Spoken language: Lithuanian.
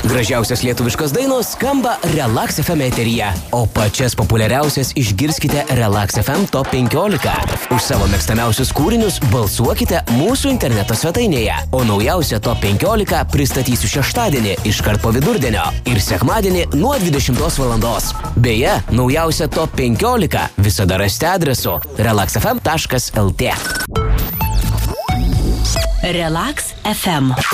Gražiausios lietuviškos dainos skamba Relax FM eteryje, o pačias populiariausias išgirskite Relax FM Top 15. Už savo mėgstamiausius kūrinius balsuokite mūsų interneto svetainėje, o naujausią Top 15 pristatysiu šeštadienį iškart po vidurdienio ir sekmadienį nuo 20 valandos. Beje, naujausią Top 15 visada rasite adresu relaxfm.lt. Relax FM.